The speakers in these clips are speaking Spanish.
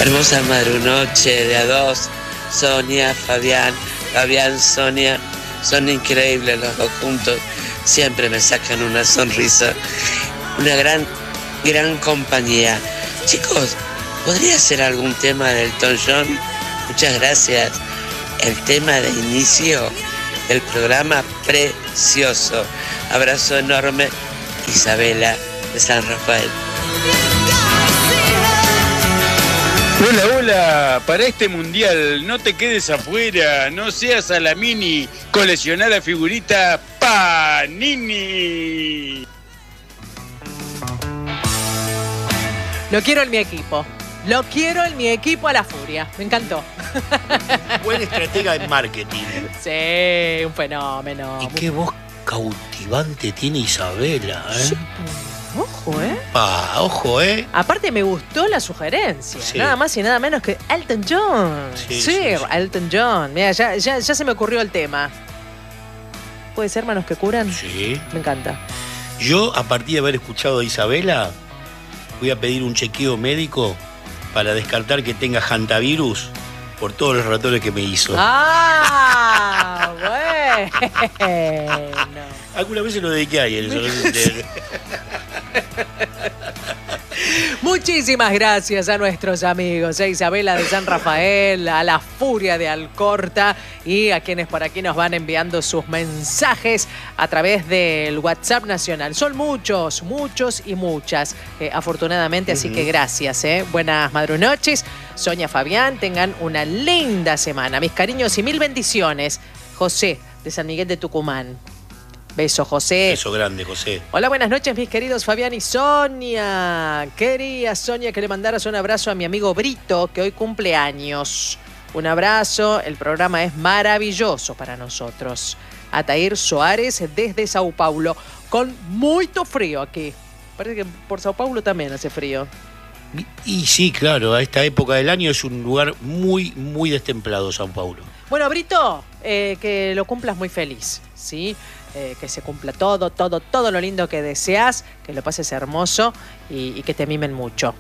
Hermosa madrunoche de a dos. Sonia, Fabián, Sonia. Son increíbles los dos juntos. Siempre me sacan una sonrisa. Una gran compañía. Chicos, ¿podría ser algún tema del Elton John? Muchas gracias. El tema de inicio del programa precioso. Abrazo enorme, Isabela de San Rafael. Hola, hola, para este mundial no te quedes afuera, no seas Alamini, coleccioná la figurita Panini. Lo quiero en mi equipo. Lo quiero en mi equipo a la furia. Me encantó. Buen estratega de marketing. Sí, un fenómeno. Y qué voz cautivante tiene Isabela, ¿eh? Sí. Ojo, ¿eh? Ojo, ¿eh? Aparte me gustó la sugerencia. Sí. Nada más y nada menos que Elton John. Sí. Elton John. Mira, ya se me ocurrió el tema. ¿Puede ser Manos que Curan? Sí. Me encanta. Yo, a partir de haber escuchado a Isabela, voy a pedir un chequeo médico para descartar que tenga hantavirus por todos los ratones que me hizo. ¡Ah! Bueno. Algunas veces lo dediqué a él. Muchísimas gracias a nuestros amigos, a Isabela de San Rafael, a la Furia de Alcorta y a quienes por aquí nos van enviando sus mensajes a través del WhatsApp nacional. Son muchos y muchas, afortunadamente, así que gracias. Buenas madrunoches, Sonia, Fabián, tengan una linda semana. Mis cariños y mil bendiciones. José, de San Miguel de Tucumán. Beso, José. Beso grande, José. Hola, buenas noches, mis queridos Fabián y Sonia. Quería, Sonia, que le mandaras un abrazo a mi amigo Brito, que hoy cumple años. Un abrazo, el programa es maravilloso para nosotros. Atair Soares desde Sao Paulo, con mucho frío aquí. Parece que por Sao Paulo también hace frío. Y sí, claro, a esta época del año es un lugar muy, muy destemplado, Sao Paulo. Bueno, Brito, que lo cumplas muy feliz, ¿sí? Que se cumpla todo lo lindo que deseas, que lo pases hermoso y que te mimen mucho.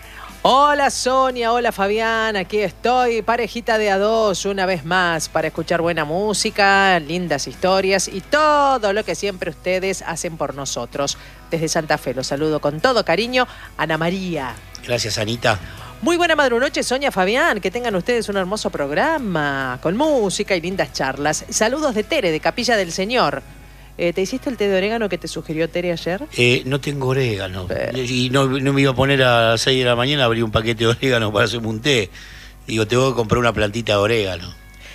Hola Sonia, hola Fabián, aquí estoy, parejita de a dos, una vez más, para escuchar buena música, lindas historias y todo lo que siempre ustedes hacen por nosotros. Desde Santa Fe los saludo con todo cariño, Ana María. Gracias, Anita. Muy buena madrunoche, Sonia, Fabián. Que tengan ustedes un hermoso programa con música y lindas charlas. Saludos de Tere, de Capilla del Señor. ¿Te hiciste el té de orégano que te sugirió Tere ayer? No tengo orégano. Y no me iba a poner a las 6 de la mañana a abrir un paquete de orégano para hacerme un té. Digo, tengo que comprar una plantita de orégano.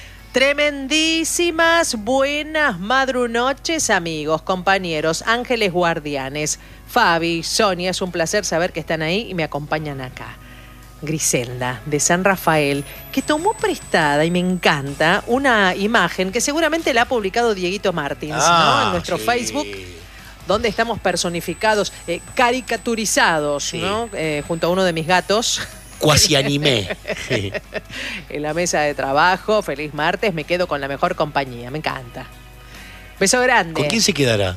Tremendísimas, buenas madrunoches, amigos, compañeros, ángeles guardianes. Fabi, Sonia, es un placer saber que están ahí y me acompañan acá. Griselda, de San Rafael, que tomó prestada, y me encanta, una imagen que seguramente la ha publicado Dieguito Martins, ¿no? En nuestro Facebook, donde estamos personificados, caricaturizados, sí, ¿no? Junto a uno de mis gatos. Cuasi animé. En la mesa de trabajo, feliz martes, me quedo con la mejor compañía, me encanta. Beso grande. ¿Con quién se quedará?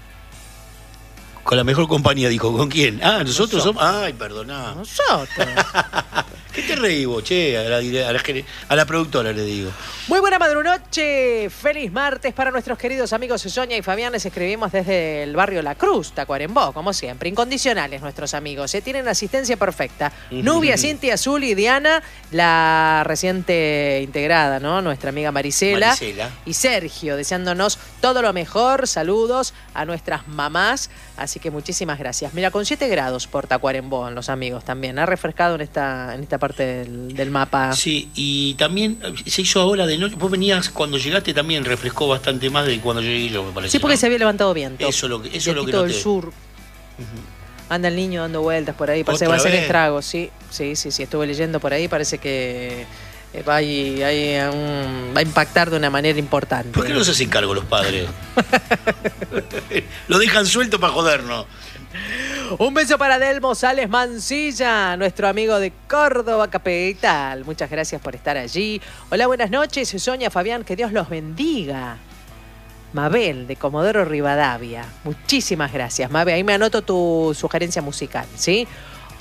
Con la mejor compañía, dijo. ¿Con quién? Ah, nosotros somos. Ay, perdoná. Nosotros. ¿Qué te reí vos, che? A la productora le digo. Muy buena madrunoche. Feliz martes para nuestros queridos amigos Sonia y Fabián. Les escribimos desde el barrio La Cruz, Tacuarembó, como siempre. Incondicionales nuestros amigos. Tienen asistencia perfecta. Nubia, Cintia, Azul y Diana, la reciente integrada, ¿no? Nuestra amiga Marisela. Y Sergio, deseándonos todo lo mejor. Saludos a nuestras mamás. Así que muchísimas gracias. Mira, con 7 grados por Tacuarembó, los amigos también. Ha refrescado en esta parte del mapa. Sí, y también se hizo ahora de noche. Vos venías, cuando llegaste también refrescó bastante más de cuando llegué yo, me parece. Sí, porque ¿no? Se había levantado viento. Eso es lo que noté. Todo el sur. Anda el niño dando vueltas por ahí. Parece que va a ser estragos. Sí. Estuve leyendo por ahí. Parece que va a impactar de una manera importante. ¿Por qué no se hacen cargo los padres? Lo dejan suelto para jodernos. Un beso para Delmo Sales Mancilla, nuestro amigo de Córdoba Capital. Muchas gracias por estar allí. Hola, buenas noches, Sonia, Fabián, que Dios los bendiga. Mabel, de Comodoro Rivadavia. Muchísimas gracias, Mabel. Ahí me anoto tu sugerencia musical, ¿sí?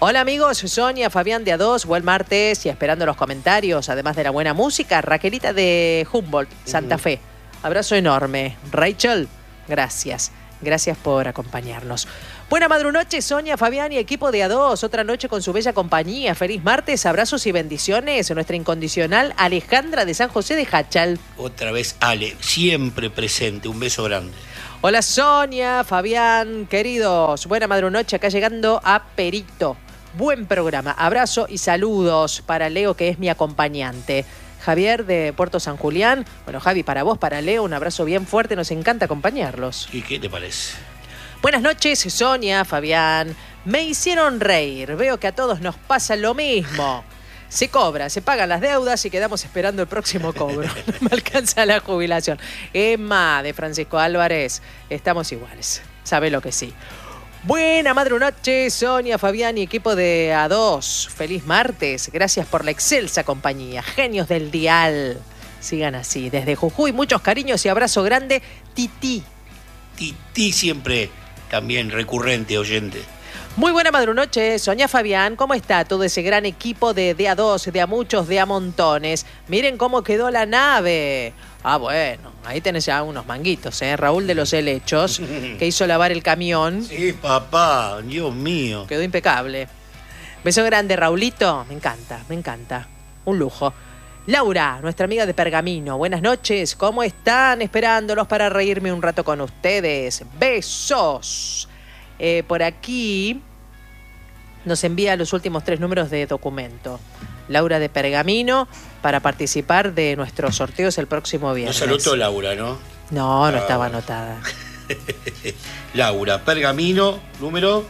Hola amigos, Sonia, Fabián de A2, buen martes y esperando los comentarios, además de la buena música, Raquelita de Humboldt, Santa Fe. Abrazo enorme. Rachel, gracias. Gracias por acompañarnos. Buena madrunoche, Sonia, Fabián y equipo de A2. Otra noche con su bella compañía. Feliz martes, abrazos y bendiciones. Nuestra incondicional Alejandra de San José de Hachal. Otra vez Ale, siempre presente. Un beso grande. Hola Sonia, Fabián, queridos. Buena madrunoche, acá llegando a Perito. Buen programa. Abrazo y saludos para Leo, que es mi acompañante. Javier de Puerto San Julián. Bueno, Javi, para vos, para Leo, un abrazo bien fuerte. Nos encanta acompañarlos. ¿Y qué te parece? Buenas noches, Sonia, Fabián. Me hicieron reír. Veo que a todos nos pasa lo mismo. Se cobra, se pagan las deudas y quedamos esperando el próximo cobro. No me alcanza la jubilación. Emma de Francisco Álvarez. Estamos iguales. Sabe lo que sí. Buena madrunoche, Sonia, Fabián y equipo de A2. Feliz martes. Gracias por la excelsa compañía. Genios del dial. Sigan así. Desde Jujuy, muchos cariños y abrazo grande. Titi. Titi siempre también recurrente oyente. Muy buena madrunoche, Sonia, Fabián. ¿Cómo está todo ese gran equipo de A 2, de a muchos, de a montones? Miren cómo quedó la nave. Ah, bueno, ahí tenés ya unos manguitos, ¿eh? Raúl de los Helechos, que hizo lavar el camión. Sí, papá, Dios mío. Quedó impecable. Beso grande, Raulito. Me encanta. Un lujo. Laura, nuestra amiga de Pergamino. Buenas noches, ¿cómo están? Esperándolos para reírme un rato con ustedes. Besos. Por aquí nos envía los últimos 3 números de documento. Laura de Pergamino, para participar de nuestros sorteos el próximo viernes. No se anotó Laura, ¿no? No estaba anotada. Laura, Pergamino, número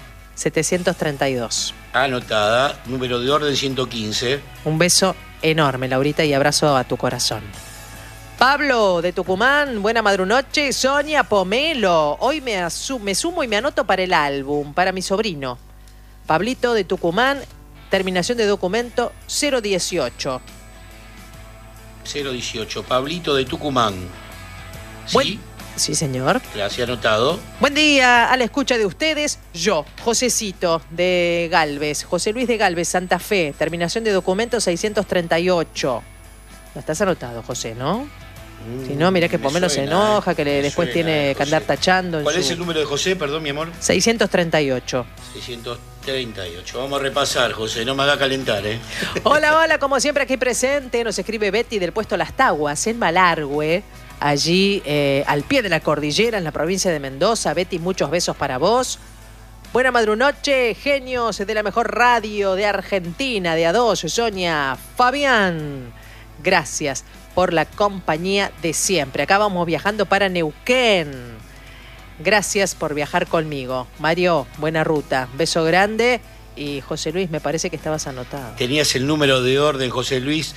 732. Anotada, número de orden 115. Un beso enorme, Laurita, y abrazo a tu corazón. Pablo de Tucumán, buena madrunoche. Sonia Pomelo, hoy me sumo y me anoto para el álbum, para mi sobrino. Pablito de Tucumán, terminación de documento 018. 018, Pablito de Tucumán. ¿Sí? Sí, señor. Gracias, anotado. Buen día, a la escucha de ustedes, yo, Josecito de Galvez, José Luis de Galvez, Santa Fe, terminación de documento 638. No estás anotado, José, ¿no? Si no, mirá que Pomelo se enoja, que después tiene que andar tachando. ¿Cuál es el número de José, perdón, mi amor? 638. 638. Vamos a repasar, José, no me haga calentar, ¿eh? Hola, como siempre aquí presente, nos escribe Betty del puesto Las Taguas, en Malargüe, allí al pie de la cordillera, en la provincia de Mendoza. Betty, muchos besos para vos. Buena madrunoche, genios de la mejor radio de Argentina, de A2, Sonia, Fabián. Gracias por la compañía de siempre. Acá vamos viajando para Neuquén. Gracias por viajar conmigo. Mario, buena ruta. Beso grande. Y José Luis, me parece que estabas anotado. Tenías el número de orden, José Luis,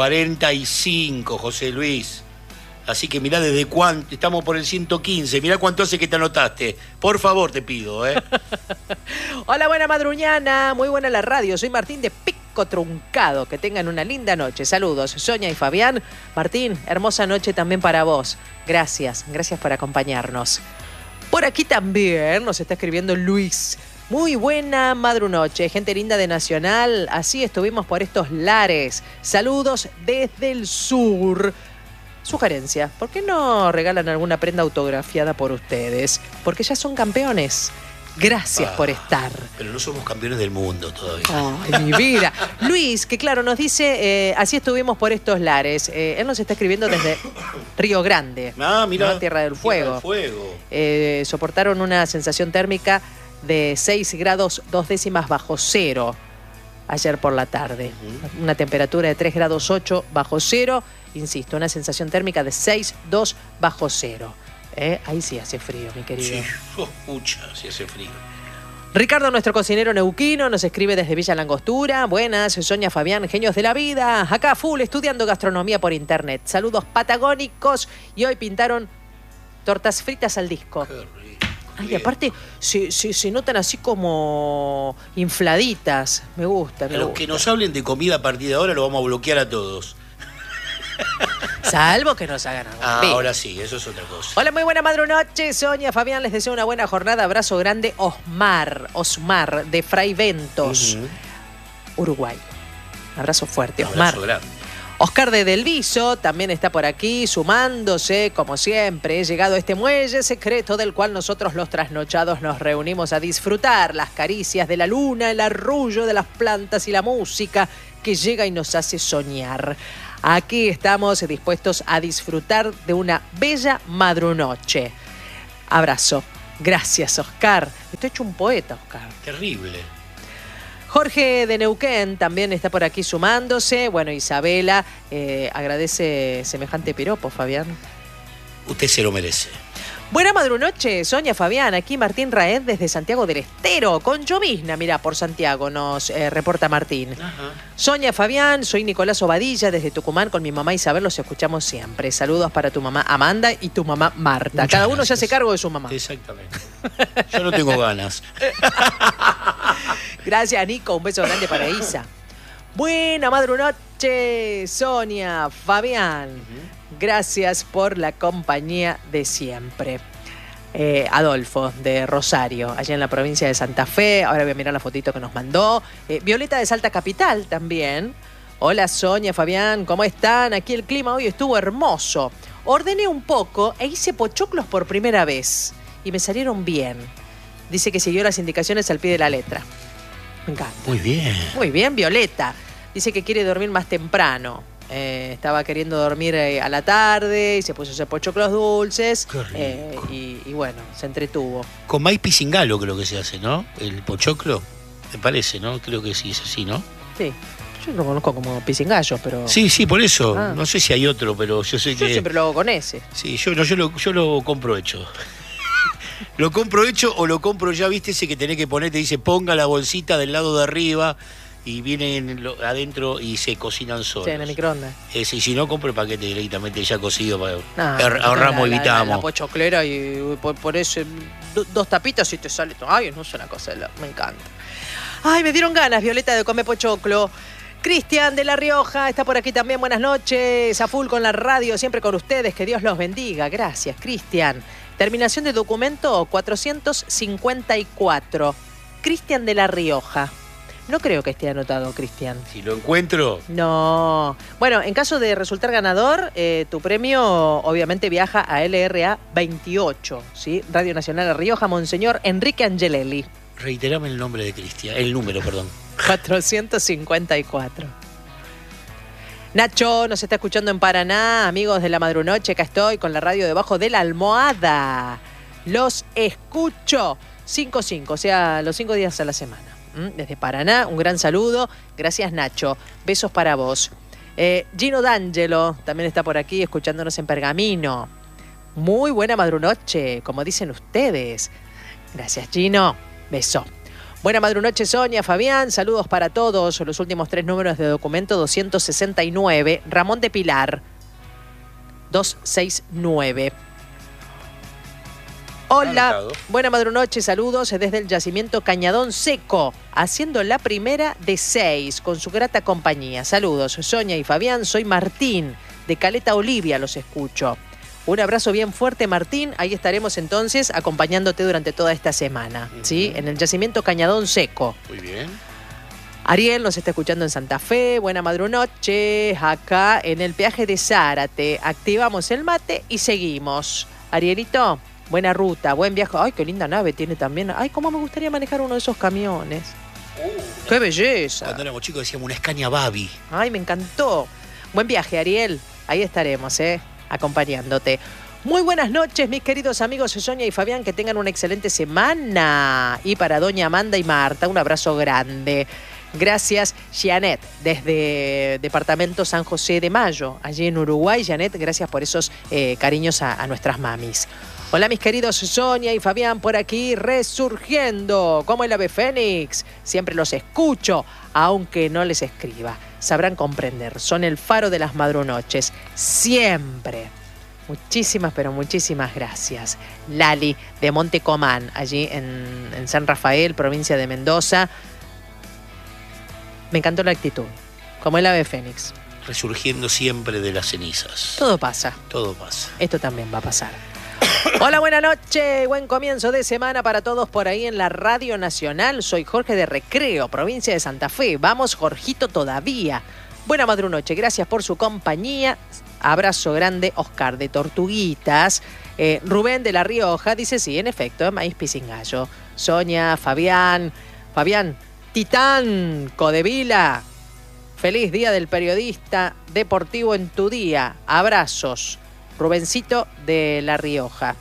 45, José Luis. Así que mirá desde cuánto, estamos por el 115, mirá cuánto hace que te anotaste. Por favor, te pido, ¿eh? Hola, buena madruñana, muy buena la radio. Soy Martín de Pico Truncado. Que tengan una linda noche. Saludos, Sonia y Fabián. Martín, hermosa noche también para vos. Gracias por acompañarnos. Por aquí también nos está escribiendo Luis. Muy buena madrunoche, gente linda de Nacional. Así estuvimos por estos lares. Saludos desde el sur. Sugerencia, ¿por qué no regalan alguna prenda autografiada por ustedes? Porque ya son campeones. Gracias por estar. Pero no somos campeones del mundo todavía. Ay, mi vida. Luis, que claro, nos dice, así estuvimos por estos lares. Él nos está escribiendo desde Río Grande. Mirá. ¿No? Tierra del Fuego. Soportaron una sensación térmica de 6 grados 2 décimas bajo cero ayer por la tarde. Una temperatura de 3 grados 8 bajo cero. Insisto, una sensación térmica de 6,2 bajo cero. Ahí sí hace frío, mi querido. Sí, pucha, sí hace frío. Ricardo, nuestro cocinero neuquino, nos escribe desde Villa Langostura. Buenas, Sonia, Fabián, genios de la vida. Acá full, estudiando gastronomía por internet. Saludos patagónicos. Y hoy pintaron tortas fritas al disco. Qué rico. Ay, aparte se notan así como infladitas. Me gusta. A los que nos hablen de comida a partir de ahora lo vamos a bloquear a todos. Salvo que nos hagan algo. Ahora sí, eso es otra cosa. Hola, muy buena madrunoche, Sonia, Fabián, les deseo una buena jornada. Abrazo grande, Osmar, de Fray Ventos, Uruguay. Abrazo fuerte, Osmar. Abrazo grande. Oscar de Delviso también está por aquí, sumándose, como siempre. He llegado a este muelle secreto del cual nosotros los trasnochados nos reunimos a disfrutar las caricias de la luna, el arrullo de las plantas y la música que llega y nos hace soñar. Aquí estamos dispuestos a disfrutar de una bella madrunoche. Abrazo. Gracias, Oscar. Estoy hecho un poeta, Oscar. Terrible. Jorge de Neuquén también está por aquí sumándose. Bueno, Isabela agradece semejante piropo, Fabián. Usted se lo merece. Buena madrunoche, Sonia, Fabián. Aquí Martín Raed desde Santiago del Estero. Con llovizna, mirá, por Santiago nos reporta Martín. Ajá. Sonia, Fabián, soy Nicolás Obadilla desde Tucumán. Con mi mamá Isabel los escuchamos siempre. Saludos para tu mamá Amanda y tu mamá Marta. Muchas Cada uno gracias. se hace cargo de su mamá. Exactamente. Yo no tengo ganas. Gracias, Nico. Un beso grande para Isa. Buena madrunoche, Sonia, Fabián. Gracias por la compañía de siempre. Adolfo, de Rosario, allá en la provincia de Santa Fe. Ahora voy a mirar la fotito que nos mandó. Violeta de Salta Capital también. Hola, Sonia, Fabián, ¿cómo están? Aquí el clima hoy estuvo hermoso. Ordené un poco e hice pochoclos por primera vez. Y me salieron bien. Dice que siguió las indicaciones al pie de la letra. Me encanta. Muy bien. Muy bien, Violeta. Dice que quiere dormir más temprano. Estaba queriendo dormir a la tarde y se puso a hacer pochoclos dulces. Qué rico. Y bueno, se entretuvo. Con maíz pisingalo creo que se hace, ¿no? El pochoclo. Me parece, ¿no? Creo que sí, es así, ¿no? Sí. Yo lo conozco como pisingallo, pero... Sí, por eso. Ah. No sé si hay otro, pero yo sé Yo que... siempre lo hago con ese. Sí, yo lo compro hecho. Lo compro hecho o lo compro ya, viste, ese que tenés que poner, te dice ponga la bolsita del lado de arriba y vienen adentro y se cocinan solos. Sí, en el microondas. Y si no, compro el paquete directamente ya cocido para No, ahorramos, evitamos. La pochoclera y por ese dos tapitas y te sale todo. Ay, no es una cosa, me encanta. Ay, me dieron ganas, Violeta, de comer pochoclo. Cristian de La Rioja está por aquí también. Buenas noches. A full con la radio, siempre con ustedes. Que Dios los bendiga. Gracias, Cristian. Terminación de documento 454. Cristian de La Rioja. No creo que esté anotado, Cristian. Si lo encuentro... No. Bueno, en caso de resultar ganador, tu premio obviamente viaja a LRA 28, ¿sí? Radio Nacional La Rioja, Monseñor Enrique Angelelli. Reiterame el nombre de Cristian. El número, perdón. 454. Nacho nos está escuchando en Paraná, amigos de la madrunoche, acá estoy con la radio debajo de la almohada. Los escucho 5-5, o sea, los 5 días a la semana. Desde Paraná, un gran saludo. Gracias, Nacho. Besos para vos. Gino D'Angelo también está por aquí escuchándonos en Pergamino. Muy buena madrunoche, como dicen ustedes. Gracias, Gino. Beso. Buena madrunoche, Sonia, Fabián. Saludos para todos. Los últimos 3 números de documento 269. Ramón de Pilar. 269. Hola, Anotado. buena madrunoche, saludos desde el yacimiento Cañadón Seco, haciendo la primera de 6 con su grata compañía. Saludos, Sonia y Fabián, soy Martín, de Caleta Olivia, los escucho. Un abrazo bien fuerte, Martín, ahí estaremos entonces acompañándote durante toda esta semana, ¿sí? En el yacimiento Cañadón Seco. Muy bien. Ariel nos está escuchando en Santa Fe, buena madrunoche, acá en el peaje de Zárate. Activamos el mate y seguimos. Arielito, buena ruta, buen viaje. Ay, qué linda nave tiene también. Ay, cómo me gustaría manejar uno de esos camiones. ¡Qué belleza! Cuando éramos chicos decíamos una Scania Babi. Ay, me encantó. Buen viaje, Ariel. Ahí estaremos, acompañándote. Muy buenas noches, mis queridos amigos Sonia y Fabián. Que tengan una excelente semana. Y para doña Amanda y Marta, un abrazo grande. Gracias, Janet, desde Departamento San José de Mayo, allí en Uruguay. Janet, gracias por esos cariños a nuestras mamis. Hola, mis queridos Sonia y Fabián, por aquí resurgiendo, como el ave fénix. Siempre los escucho, aunque no les escriba. Sabrán comprender, son el faro de las madrunoches, siempre. Muchísimas, pero muchísimas gracias. Lali, de Montecomán, allí en San Rafael, provincia de Mendoza. Me encantó la actitud, como el ave fénix. resurgiendo siempre de las cenizas. Todo pasa. Todo pasa. Esto también va a pasar. Hola, buena noche, buen comienzo de semana para todos por ahí en la Radio Nacional. Soy Jorge de Recreo, provincia de Santa Fe. Vamos, Jorgito, todavía. Buena madrunoche, gracias por su compañía. Abrazo grande, Oscar de Tortuguitas. Rubén de La Rioja dice sí, en efecto, maíz pisingallo. Sonia, Fabián, Titán, Codevila. Feliz día del periodista deportivo en tu día. Abrazos. Rubencito de La Rioja.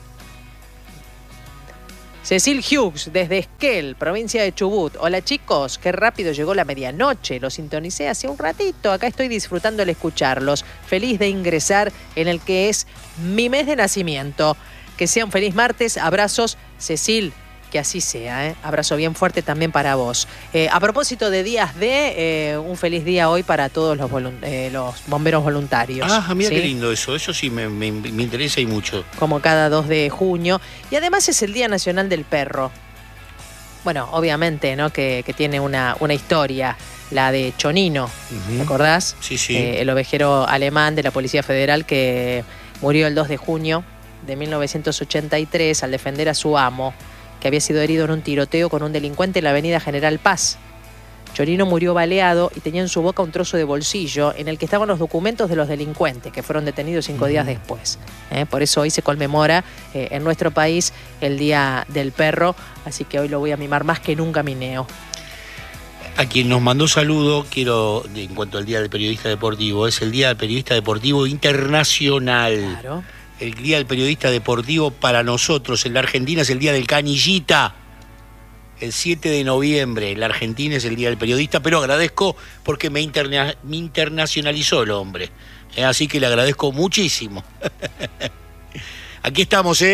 Cecil Hughes, desde Esquel, provincia de Chubut. Hola chicos, qué rápido llegó la medianoche. Los sintonicé hace un ratito. Acá estoy disfrutando el escucharlos. Feliz de ingresar en el que es mi mes de nacimiento. Que sea un feliz martes. Abrazos, Cecil. Que así sea, ¿eh? Abrazo bien fuerte también para vos. A propósito de días de, un feliz día hoy para todos los bomberos voluntarios. Ah, mira, ¿sí? Qué lindo eso. Eso sí me interesa y mucho. Como cada 2 de junio. Y además es el Día Nacional del Perro. Bueno, obviamente, ¿no? Que tiene una historia, la de Chonino. ¿Te acordás? Sí, sí. El ovejero alemán de la Policía Federal que murió el 2 de junio de 1983 al defender a su amo, que había sido herido en un tiroteo con un delincuente en la avenida General Paz. Chonino murió baleado y tenía en su boca un trozo de bolsillo en el que estaban los documentos de los delincuentes que fueron detenidos 5 días después. Por eso hoy se conmemora en nuestro país el Día del Perro, así que hoy lo voy a mimar más que nunca, mi Neo. A quien nos mandó saludo, quiero, en cuanto al Día del Periodista Deportivo, es el Día del Periodista Deportivo Internacional. Claro. El Día del Periodista Deportivo para nosotros en la Argentina es el Día del Canillita. El 7 de noviembre en la Argentina es el Día del Periodista, pero agradezco porque me internacionalizó el hombre. Así que le agradezco muchísimo. Aquí estamos,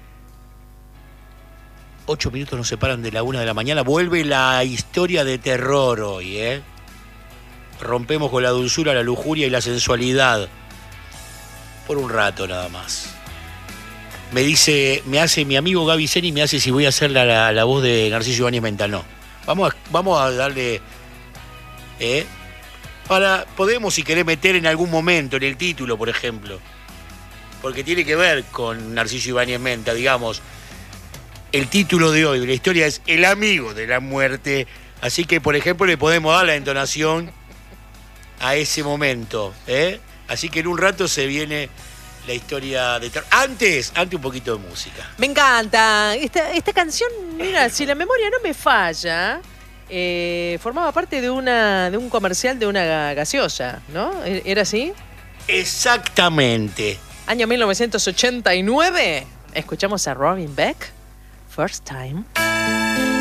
8 minutos nos separan de la 1 de la mañana. Vuelve la historia de terror hoy, Rompemos con la dulzura, la lujuria y la sensualidad. Por un rato nada más. Me hace mi amigo Gaby Seni, me hace si voy a hacer la voz de Narciso Ibáñez Mentanó. Vamos a darle... podemos, si querés, meter en algún momento en el título, por ejemplo. Porque tiene que ver con Narciso Ibáñez Menta, digamos. El título de hoy de la historia es El amigo de la muerte. Así que, por ejemplo, le podemos dar la entonación a ese momento, Así que en un rato se viene la historia de terror. Antes un poquito de música. Me encanta. Esta canción, mira, si la memoria no me falla, formaba parte de un comercial de una gaseosa, ¿no? ¿Era así? Exactamente. Año 1989. Escuchamos a Robin Beck. First Time.